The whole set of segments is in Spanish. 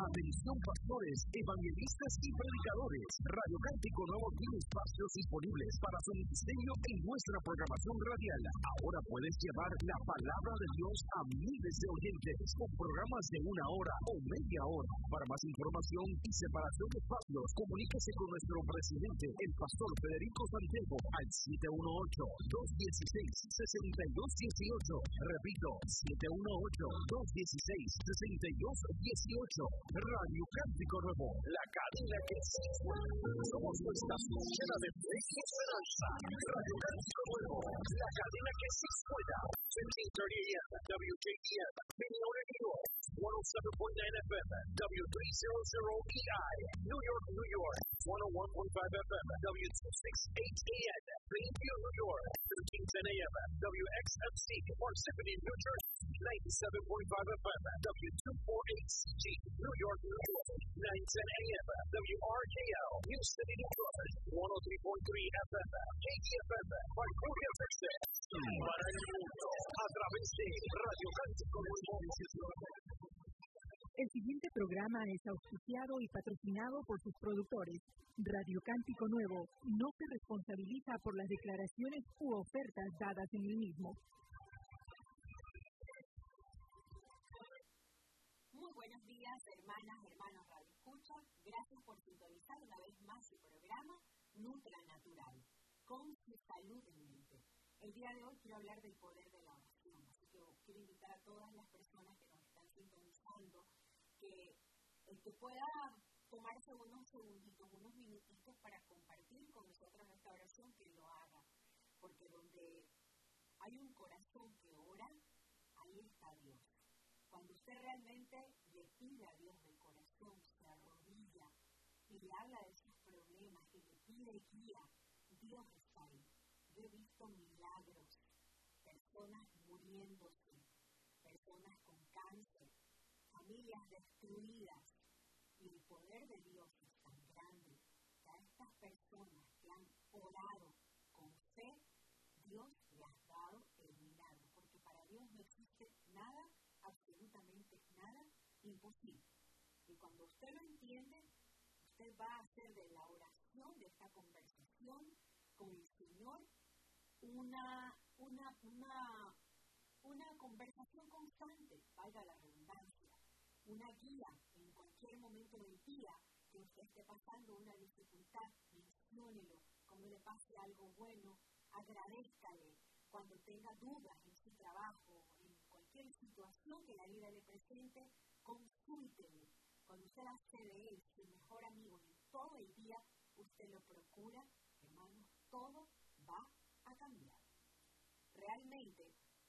Atención pastores, evangelistas y predicadores. Radio Cántico Nuevo tiene espacios disponibles para su ministerio en nuestra programación radial. Ahora puedes llevar la palabra de Dios a miles de oyentes con programas de 1 hora o media hora. Para más información y separación de espacios, comuníquese con nuestro presidente, el pastor Federico Santiago, al 718-216-6218. Repito, 718-216-6218. Radio Cántico Nuevo, la cadena que sí suena. Somos tu estación llena de fe y esperanza. Radio Cántico Nuevo, la cadena que sí suena. 1530 AM, WKEM, Minneota, New York. 107.9 FM, W300EI, New York, New York. 101.5 FM, W268AN, Plainview, New York. 1310 AM, WXMC, Parsippany, New Jersey. 97.5 FM, W248CG, New York, New York. 910 AM, WRKL, Houston, New York. 103.3 FM, KDFM, Vancouver, Texas. Para el mundo, a través de Radio Cántico Nuevo. El siguiente programa es auspiciado y patrocinado por sus productores. Radio Cántico Nuevo no se responsabiliza por las declaraciones u ofertas dadas en el mismo. Muy buenos días, hermanas, hermanos Radio Escucha. Gracias por sintonizar una vez más su programa Nutra Natural, con su salud en mente. El día de hoy quiero hablar del poder de la oración, así que quiero invitar a todas las personas que nos están sintonizando que pueda tomarse unos segunditos, unos minutitos para compartir con nosotros esta oración, que lo haga, porque donde hay un corazón que ora, ahí está Dios. Cuando usted realmente le pide a Dios del corazón, se arrodilla y le habla de sus problemas y le pide guía, Dios está ahí. Yo he visto milagros, personas muriéndose, personas con cáncer, familias destruidas, y el poder de Dios es tan grande que a estas personas que han orado con fe, Dios le ha dado el milagro, porque para Dios no existe nada, absolutamente nada, imposible. Y cuando usted lo entiende, usted va a hacer de la oración, de esta conversación con el Señor, una conversación constante, valga la redundancia, una guía en cualquier momento del día que usted esté pasando una dificultad, menciónelo. Cuando le pase algo bueno, agradézcale. Cuando tenga dudas en su trabajo, en cualquier situación que la vida le presente, consúltele. Cuando usted hace de él su mejor amigo en todo el día, usted lo procura, hermanos, todo va a cambiar. Realmente,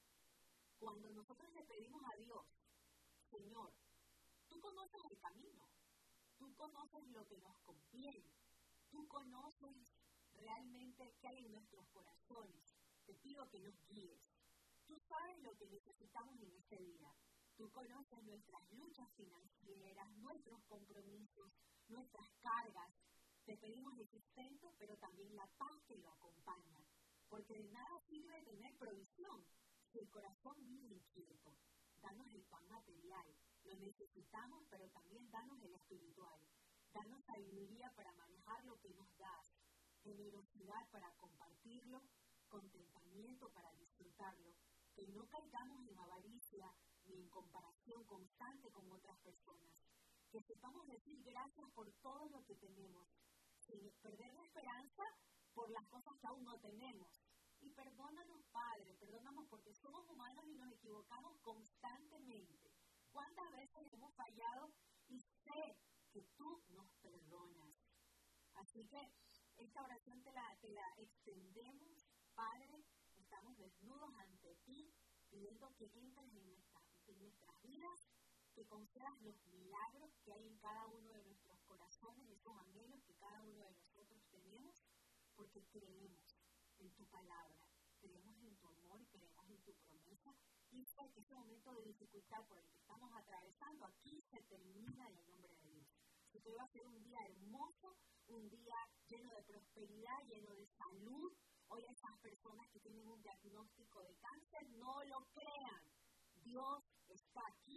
cuando nosotros le pedimos a Dios, Señor, tú conoces el camino, tú conoces lo que nos conviene, tú conoces realmente qué hay en nuestros corazones, te pido que nos guíes. Tú sabes lo que necesitamos en este día. Tú conoces nuestras luchas financieras, nuestros compromisos, nuestras cargas. Te pedimos el sustento, pero también la paz que lo acompaña. Porque de nada sirve tener provisión si el corazón vive inquieto. Danos el pan material, lo necesitamos, pero también danos el espiritual. Danos sabiduría para manejar lo que nos das, generosidad para compartirlo, contentamiento para disfrutarlo, que no caigamos en avaricia ni en comparación constante con otras personas, que sepamos decir gracias por todo lo que tenemos, sin perder la esperanza por las cosas que aún no tenemos. Y perdónanos, Padre, perdónanos porque somos humanos y nos equivocamos constantemente. ¿Cuántas veces hemos fallado? Y sé que tú nos perdonas. Así que esta oración te la extendemos, Padre. Estamos desnudos ante ti, pidiendo que entres en nuestras vidas, que concedas los milagros que hay en cada uno de nuestros corazones, esos anhelos que cada uno de nosotros tenemos, porque creemos en tu palabra, creemos en tu amor, creemos en tu promesa, y sé que ese momento de dificultad por el que estamos atravesando aquí se termina en el nombre de Dios. Que hoy va a ser un día hermoso, un día lleno de prosperidad, lleno de salud. Hoy esas personas que tienen un diagnóstico de cáncer no lo crean. Dios está aquí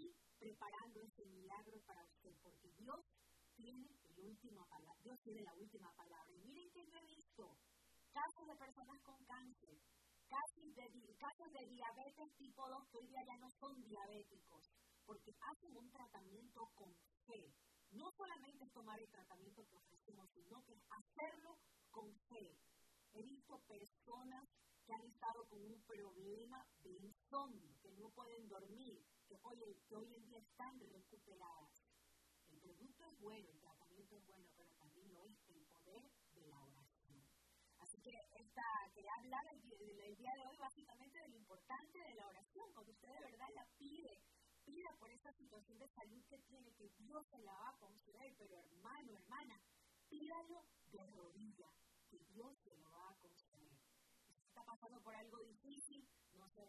preparando ese milagro para usted, porque Dios tiene la última palabra. Y miren que yo he visto casos de personas con cáncer, casos de diabetes tipo 2 que hoy día ya no son diabéticos, porque hacen un tratamiento con fe. No solamente es tomar el tratamiento que ofrecemos, sino que es hacerlo con fe. He visto personas que han estado con un problema de insomnio, que no pueden dormir, que hoy en día están recuperadas. El producto es bueno, el tratamiento es bueno, pero también lo es el poder de la oración. Así que quería hablar el día de hoy básicamente de lo importante de la oración, cuando usted de verdad la pida por esa situación de salud que tiene, que Dios se la va a conceder, pero hermano, hermana, pídalo de rodillas, que Dios se lo va a conceder. Si está pasando por algo difícil, no se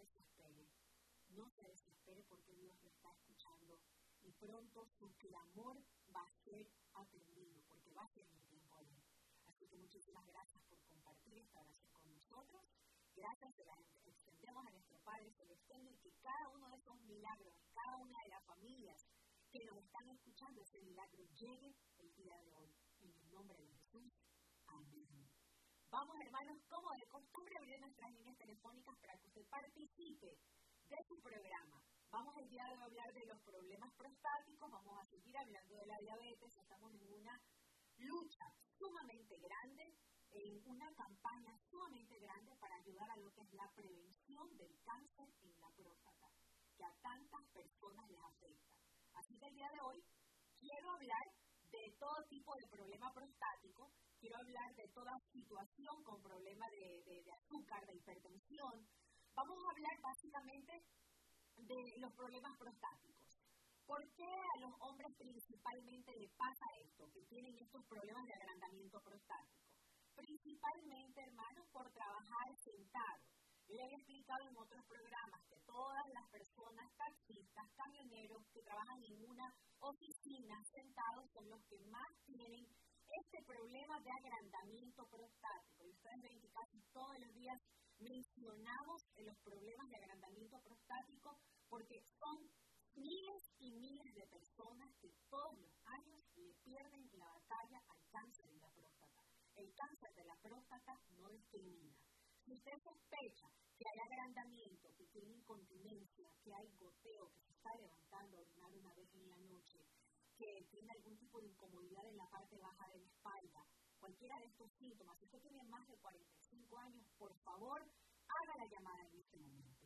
desespere porque Dios lo está escuchando y pronto su clamor va a ser atendido, porque va a ser en el tiempo de Él. Así que muchísimas gracias por compartir esta oración con nosotros. Gracias, se las extendemos a nuestro Padre Celestial y que cada uno de esos milagros, cada una de las familias que nos están escuchando, ese milagro llegue el día de hoy. En el nombre de Jesús. Amén. Vamos, hermanos, como de costumbre, abrir nuestras líneas telefónicas para que usted participe de su programa. Vamos el día de hoy a hablar de los problemas prostáticos, vamos a seguir hablando de la diabetes, estamos en una lucha sumamente grande, en una campaña sumamente grande para ayudar a lo que es la prevención del cáncer en la próstata, que a tantas personas les afecta. Así que el día de hoy quiero hablar de todo tipo de problema prostático, quiero hablar de toda situación con problema de azúcar, de hipertensión. Vamos a hablar básicamente de los problemas prostáticos. ¿Por qué a los hombres principalmente les pasa esto, que tienen estos problemas de agrandamiento prostático? Principalmente, hermanos, por trabajar sentados. Yo les he explicado en otros programas que todas las personas, taxistas, camioneros que trabajan en una oficina sentados son los que más tienen este problema de agrandamiento prostático. Y ustedes ven que casi todos los días mencionamos los problemas de agrandamiento prostático porque son miles y miles de personas que todos los años le pierden la batalla al cáncer de la próstata. El cáncer de la próstata no discrimina. Si usted sospecha que hay agrandamiento, que tiene incontinencia, que hay goteo, que se está levantando a orinar una vez en la noche, que tiene algún tipo de incomodidad en la parte baja de la espalda, cualquiera de estos síntomas, si usted tiene más de 45 años, por favor, haga la llamada en este momento.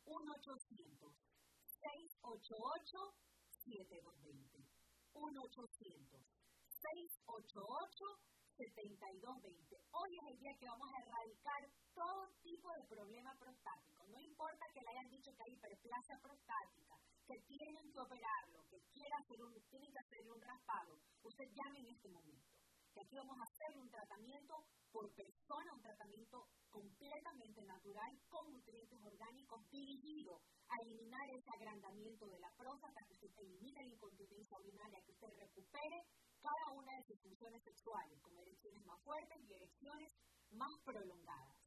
1-800-688-7220. 1-800-688-7220. Hoy es el día que vamos a erradicar todo tipo de problema prostático. No importa que le hayan dicho que hay hiperplasia prostática, que tienen que operarlo, que tienen que hacerle un raspado. Usted llame en este momento. Que aquí vamos a hacer un tratamiento por persona, un tratamiento completamente natural con nutrientes orgánicos dirigido a eliminar ese agrandamiento de la próstata, que usted elimine la incontinencia urinaria, que usted recupere cada una de sus funciones sexuales, con erecciones más fuertes y erecciones más prolongadas.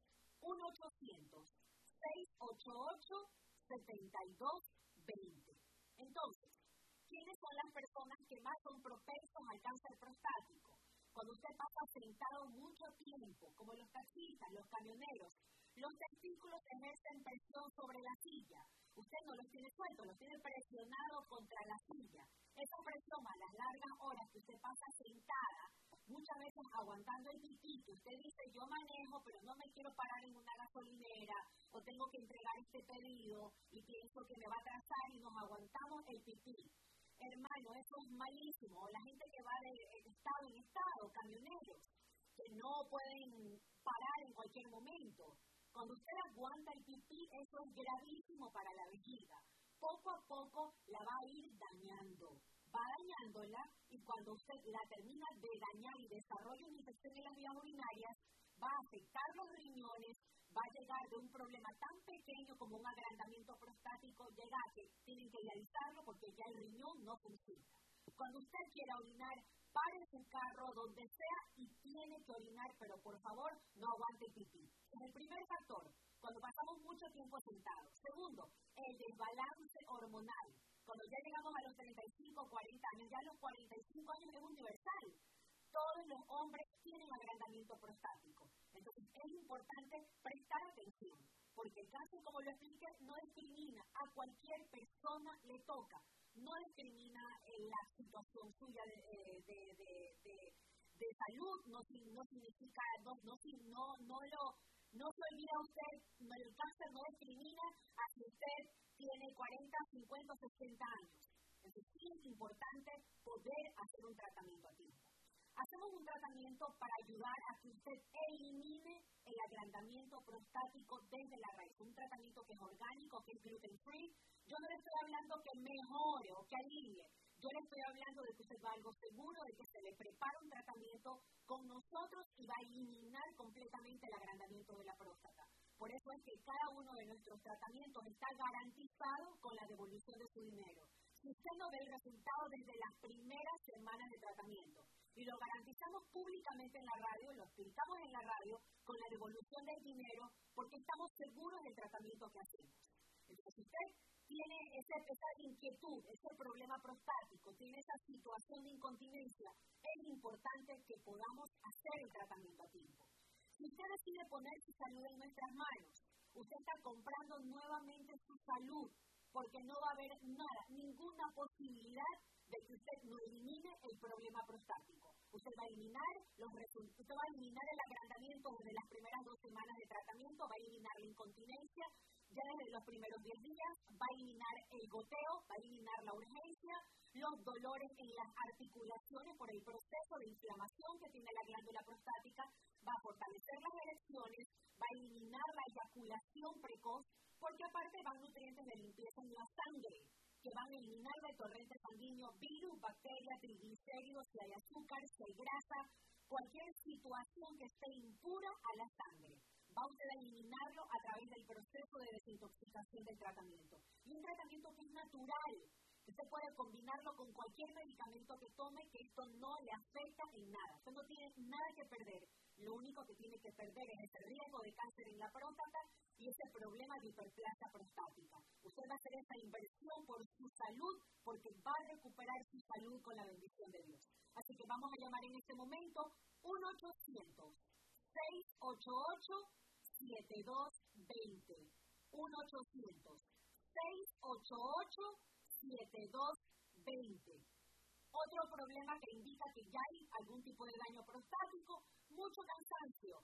1-800-688-7220. Entonces, ¿quiénes son las personas que más son propensos al cáncer prostático? Cuando usted pasa sentado mucho tiempo, como los taxistas, los camioneros, los testículos ejercen presión sobre la silla. Usted no los tiene sueltos, los tiene presionados contra la silla. Esa presión a las largas horas que usted pasa sentada, muchas veces aguantando el pipí, que usted dice, yo manejo, pero no me quiero parar en una gasolinera, o tengo que entregar este pedido, y pienso que me va a atrasar, y nos aguantamos el pipí. Hermano, eso es malísimo. La gente que va de estado en estado, camioneros, que no pueden parar en cualquier momento. Cuando usted aguanta el pipí, eso es gravísimo para la vejiga. Poco a poco la va a ir dañando. Va dañándola y cuando usted la termina de dañar y desarrolla una infección en las vías urinarias, va a afectar los riñones, va a llegar de un problema tan pequeño como un agrandamiento prostático, llega a que tienen que dializarlo porque ya el riñón no funciona. Cuando usted quiera orinar, pare su carro donde sea y tiene que orinar, pero por favor no aguante el pipí. Es el primer factor, cuando pasamos mucho tiempo sentados. Segundo, el desbalance hormonal. cuando ya llegamos a los 35, 40 años, ya a los 45 años es universal. Todos los hombres tienen agrandamiento prostático. Entonces, es importante prestar atención, porque el cáncer, como lo expliqué, no discrimina. A cualquier persona le toca. No discrimina la situación suya de salud, no significa, no se olvida usted, el cáncer no discrimina a si usted tiene 40, 50, 60 años. Entonces, sí es importante poder hacer un tratamiento a tiempo. Hacemos un tratamiento para ayudar a que usted elimine el agrandamiento prostático desde la raíz. Un tratamiento que es orgánico, que es gluten free. Yo no le estoy hablando que mejore o que alivie. Yo le estoy hablando de que usted va a algo seguro, de que se le prepara un tratamiento con nosotros y va a eliminar completamente el agrandamiento de la próstata. Por eso es que cada uno de nuestros tratamientos está garantizado con la devolución de su dinero. Si usted no ve el resultado desde las primeras semanas de tratamiento, y lo garantizamos públicamente en la radio, lo explicamos en la radio, con la devolución del dinero, porque estamos seguros del tratamiento que hacemos. Entonces, si usted tiene esa inquietud, ese problema prostático, tiene esa situación de incontinencia, es importante que podamos hacer el tratamiento a tiempo. Si usted decide poner su salud en nuestras manos, usted está comprando nuevamente su salud, porque no va a haber nada, ninguna posibilidad de que usted no elimine el problema prostático. Usted va a eliminar el agrandamiento desde las primeras 2 semanas de tratamiento, va a eliminar la incontinencia, ya desde los primeros 10 días, va a eliminar el goteo, va a eliminar la urgencia, los dolores en las articulaciones por el proceso de inflamación que tiene la glándula prostática, va a fortalecer las erecciones, va a eliminar la eyaculación precoz, porque aparte van nutrientes de limpieza en la sangre, que van a eliminar del torrente sanguíneo virus, bacterias, triglicéridos, si hay azúcar, si hay grasa, cualquier situación que esté impura a la sangre. Va usted a eliminarlo a través del proceso de desintoxicación del tratamiento. Y un tratamiento que es natural. Usted puede combinarlo con cualquier medicamento que tome, que esto no le afecta en nada. Usted no tiene nada que perder. Lo único que tiene que perder es ese riesgo de cáncer en la próstata y ese problema de hiperplasia prostática. Usted va a hacer esa inversión por su salud, porque va a recuperar su salud con la bendición de Dios. Así que vamos a llamar en este momento 1-800-688-7220. 1-800-688-7220. Otro problema que indica que ya hay algún tipo de daño prostático, mucho cansancio,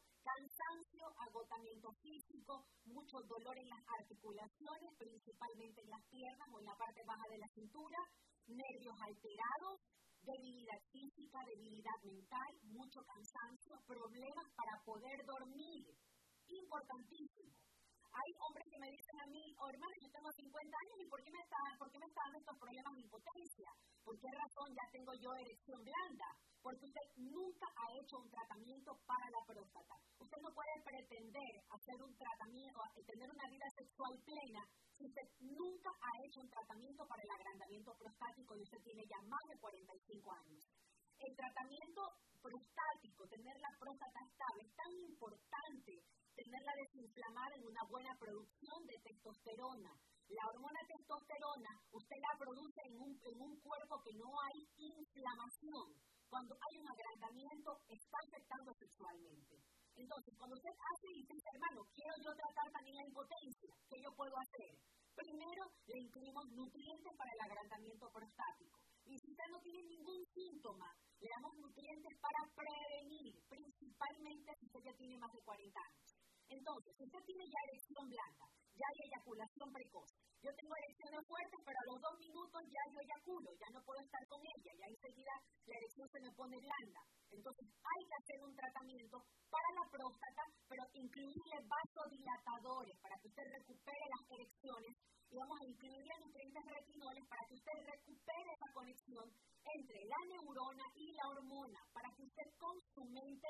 agotamiento físico, mucho dolor en las articulaciones, principalmente en las piernas o en la parte baja de la cintura, nervios alterados, debilidad física, debilidad mental, mucho cansancio, problemas para poder dormir, importantísimo. Hay hombres que me dicen a mí, hermano, yo tengo 50 años y ¿por qué me está dando estos problemas de impotencia? ¿Por qué razón ya tengo yo erección blanda? Porque usted nunca ha hecho un tratamiento para la próstata. Usted no puede pretender hacer un tratamiento, tener una vida sexual plena si usted nunca ha hecho un tratamiento para el agrandamiento prostático y usted tiene ya más de 45 años. El tratamiento prostático, tener la próstata estable, es tan importante tenerla desinflamada en una buena producción de testosterona. La hormona testosterona, usted la produce en un cuerpo que no hay inflamación. Cuando hay un agrandamiento, está afectando sexualmente. Entonces, cuando usted hace y dice, hermano, quiero yo tratar también la impotencia, ¿qué yo puedo hacer? Primero, le incluimos nutrientes para el agrandamiento prostático. Y si usted no tiene ningún síntoma, le damos nutrientes para prevenir, principalmente si usted ya tiene más de 40 años. Entonces, si usted tiene ya erección blanda, ya hay eyaculación precoz, yo tengo erecciones fuertes, pero a los 2 minutos ya yo eyaculo, ya no puedo estar con ella, ya enseguida la erección se me pone blanda. Entonces, hay que hacer un tratamiento para la próstata, pero incluirle vasodilatadores para que usted recupere las erecciones y vamos a incluirle nutrientes retinoles para que usted recupere esa conexión entre la neurona y la hormona, para que usted con su mente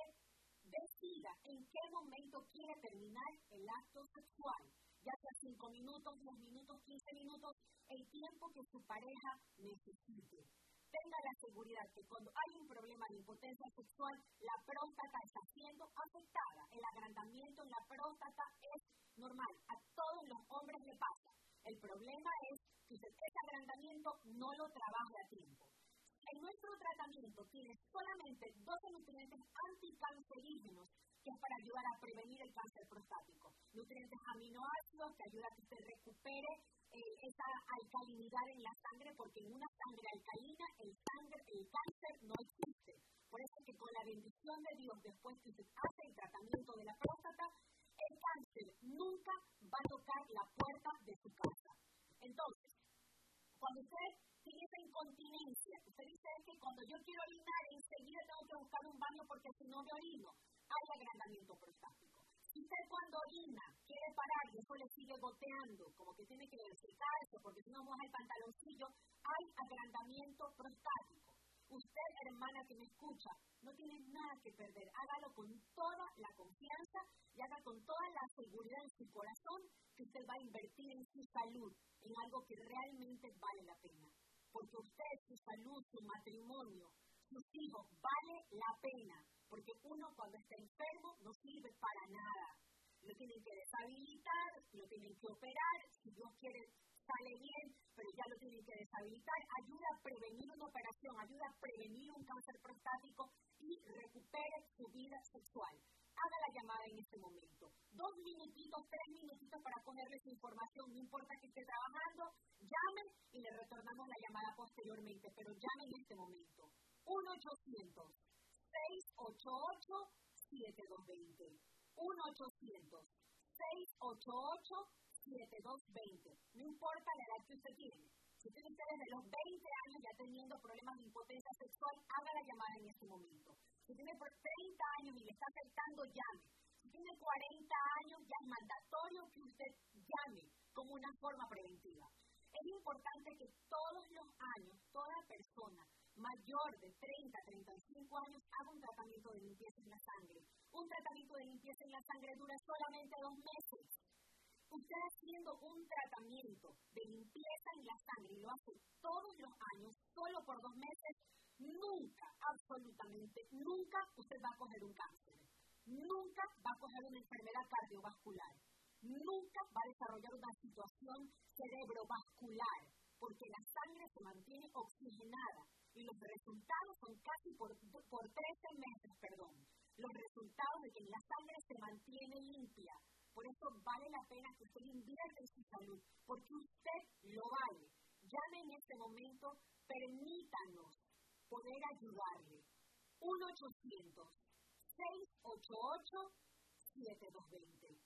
decida en qué momento quiere terminar el acto sexual, ya sea 5 minutos, 10 minutos, 15 minutos, el tiempo que su pareja necesite. Tenga la seguridad que cuando hay un problema de impotencia sexual, la próstata está siendo afectada. El agrandamiento en la próstata es normal, a todos los hombres le pasa. El problema es que usted ese agrandamiento no lo trabaje a tiempo. En nuestro tratamiento tiene solamente 12 nutrientes anticancerígenos que es para ayudar a prevenir el cáncer prostático. Nutrientes aminoácidos que ayudan a que usted recupere esa alcalinidad en la sangre, porque en una sangre alcalina el cáncer no existe. Por eso es que con la bendición de Dios, después que usted hace el tratamiento de la próstata, el cáncer nunca va a tocar la puerta de su casa. Entonces, cuando usted tiene esa incontinencia, usted dice que cuando yo quiero orinar, enseguida tengo que buscar un baño porque si no me orino, hay agrandamiento prostático. Si usted cuando orina quiere parar y eso le sigue goteando, como que tiene que secarse porque si no moja el pantaloncillo, hay agrandamiento prostático. Usted, hermana que me escucha, no tiene nada que perder. Hágalo con toda la confianza y haga con toda la seguridad en su corazón que usted va a invertir en su salud, en algo que realmente vale la pena. Porque usted, su salud, su matrimonio, sus hijos, vale la pena. Porque uno cuando está enfermo no sirve para nada. Lo tienen que deshabilitar, lo tienen que operar, si Dios quiere sale bien, pero ya lo tienen que deshabilitar. Ayuda a prevenir una operación, ayuda a prevenir un cáncer prostático y recupere su vida sexual. Haga la llamada en este momento. 2 minutitos, 3 minutitos para ponerle su información, no importa que esté trabajando, llame y le retornamos la llamada posteriormente, pero llame en este momento. 1-800-688-7220. 1-800-688-7220. No importa la edad que usted tiene. Si usted está desde los 20 años ya teniendo problemas de impotencia sexual, haga la llamada en este momento. Si tiene 30 años y le está afectando, llame. Si tiene 40 años, ya es mandatorio que usted llame como una forma preventiva. Es importante que todos los años, toda persona mayor de 30, 35 años haga un tratamiento de limpieza en la sangre. Un tratamiento de limpieza en la sangre dura solamente 2 meses. Usted haciendo un tratamiento de limpieza en la sangre y lo hace todos los años, solo por 2 meses, nunca, absolutamente nunca, usted va a coger un cáncer. Nunca va a coger una enfermedad cardiovascular. Nunca va a desarrollar una situación cerebrovascular, porque la sangre se mantiene oxigenada y los resultados son casi por 13 meses, los resultados de que la sangre se mantiene limpia. Por eso vale la pena que usted invierta en su salud, porque usted lo vale. Llame en este momento, permítanos poder ayudarle. 1-800-688-7220.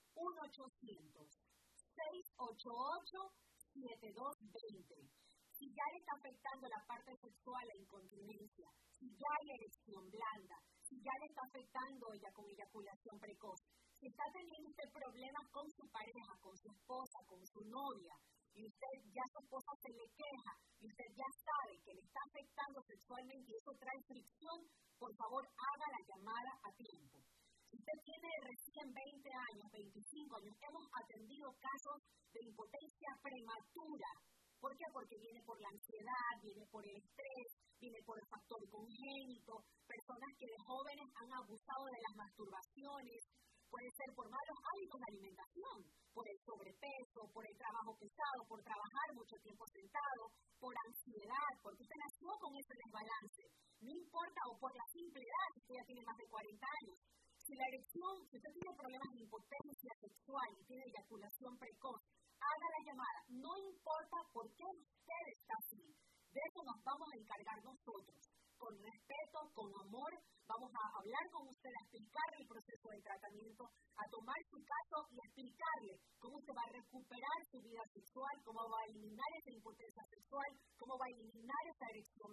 1-800-688-7220. Si ya le está afectando la parte sexual, la incontinencia, si ya hay erección blanda, si ya le está afectando ella con eyaculación precoz, si está teniendo usted problemas con su pareja, con su esposa, con su novia, y usted ya su esposa se le queja, y usted ya sabe que le está afectando sexualmente y eso trae fricción, por favor haga la llamada a tiempo. Si usted tiene recién 20 años, 25 años, hemos atendido casos de impotencia prematura. ¿Por qué? Porque viene por la ansiedad, viene por el estrés, viene por el factor congénito, personas que de jóvenes han abusado de las masturbaciones, puede ser por malos hábitos de alimentación, por el sobrepeso, por el trabajo pesado, por trabajar mucho tiempo sentado, por ansiedad, porque usted nació con ese desbalance, no importa, o por la simple edad, si usted ya tiene más de 40 años. Si la erección, si usted tiene problemas de impotencia sexual y tiene eyaculación precoz, haga la llamada. No importa por qué usted está así. De eso nos vamos a encargar nosotros. Con respeto, con amor, vamos a hablar con usted, a explicarle el proceso de tratamiento, a tomar su caso y explicarle cómo se va a recuperar su vida sexual, cómo va a eliminar esa impotencia sexual, cómo va a eliminar esa erección